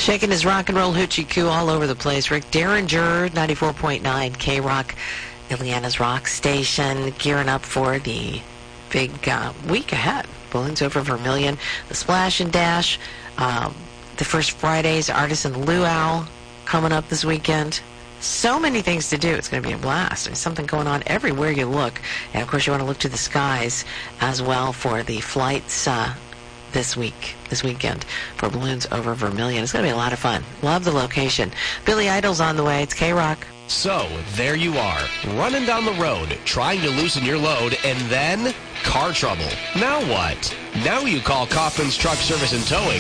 Shaking his rock and roll hoochie coo all over the place. Rick Derringer, 94.9 K-Rock, Ileana's Rock Station, gearing up for the big week ahead. Balloons over Vermilion, the Splash and Dash, the First Fridays, Artisan Luau coming up this weekend. So many things to do. It's going to be a blast. There's something going on everywhere you look. And, of course, you want to look to the skies as well for the flights this weekend for Balloons over Vermilion. It's going to be a lot of fun. Love the location. Billy Idol's on the way. It's K-Rock. So, there you are, running down the road, trying to loosen your load, and then car trouble. Now what? Now you call Kaufman's Truck Service and Towing,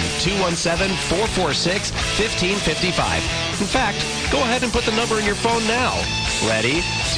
217-446-1555. In fact, go ahead and put the number in your phone now. Ready?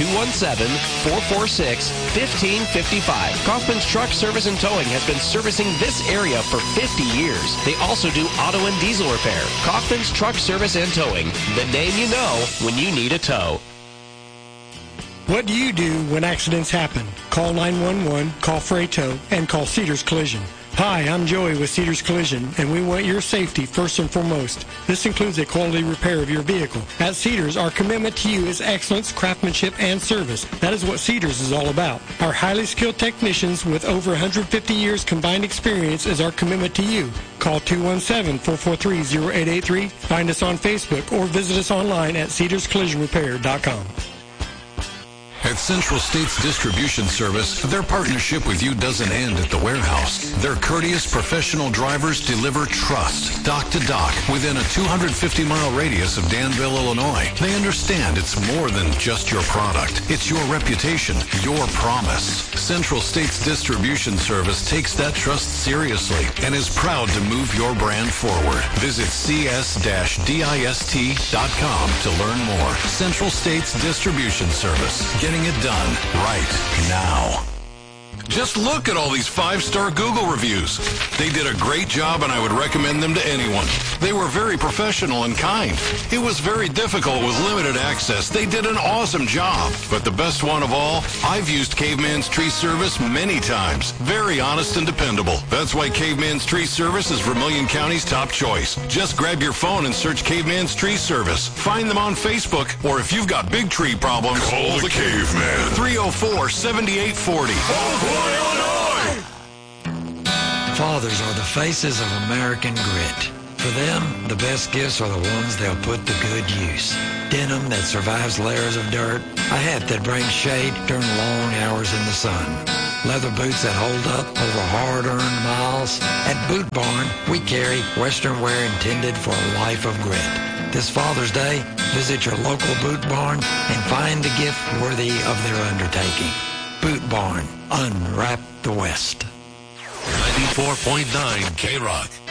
217-446-1555. Kaufman's Truck Service and Towing has been servicing this area for 50 years. They also do auto and diesel repair. Kaufman's Truck Service and Towing, the name you know when you need a tow. What do you do when accidents happen? Call 911, call for a tow, and call Cedars Collision. Hi, I'm Joey with Cedars Collision, and we want your safety first and foremost. This includes a quality repair of your vehicle. At Cedars, our commitment to you is excellence, craftsmanship, and service. That is what Cedars is all about. Our highly skilled technicians with over 150 years combined experience is our commitment to you. Call 217-443-0883, find us on Facebook, or visit us online at cedarscollisionrepair.com. At Central States Distribution Service, their partnership with you doesn't end at the warehouse. Their courteous professional drivers deliver trust, dock to dock, within a 250-mile radius of Danville, Illinois. They understand it's more than just your product. It's your reputation, your promise. Central States Distribution Service takes that trust seriously and is proud to move your brand forward. Visit cs-dist.com to learn more. Central States Distribution Service. Getting it done right now. Just look at all these 5-star Google reviews. They did a great job, and I would recommend them to anyone. They were very professional and kind. It was very difficult with limited access. They did an awesome job. But the best one of all, I've used Caveman's Tree Service many times. Very honest and dependable. That's why Caveman's Tree Service is Vermilion County's top choice. Just grab your phone and search Caveman's Tree Service. Find them on Facebook, or if you've got big tree problems, call the Caveman. 304-7840. Illinois! Fathers are the faces of American grit. For them, the best gifts are the ones they'll put to good use. Denim that survives layers of dirt, a hat that brings shade during long hours in the sun, leather boots that hold up over hard-earned miles. At Boot Barn, we carry Western wear intended for a life of grit. This Father's Day, visit your local Boot Barn and find a gift worthy of their undertaking. Boot Barn, unwrap the West. 94.9 K-Rock.